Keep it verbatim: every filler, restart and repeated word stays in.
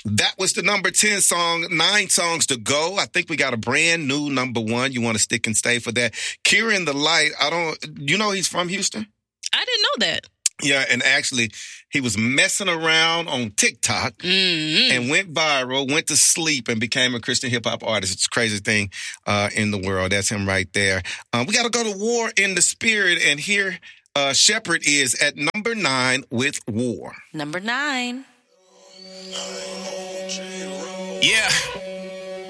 That was the number ten song, nine songs to go. I think we got a brand new number one. You want to stick and stay for that. Kieran the Light, I don't, you know he's from Houston? I didn't know that. Yeah, and actually, he was messing around on TikTok mm-hmm. and went viral, went to sleep, and became a Christian hip-hop artist. It's the craziest thing uh, in the world. That's him right there. Uh, we got to go to War in the Spirit, and here uh, Shepherd is at number nine with War. Number nine. Yeah.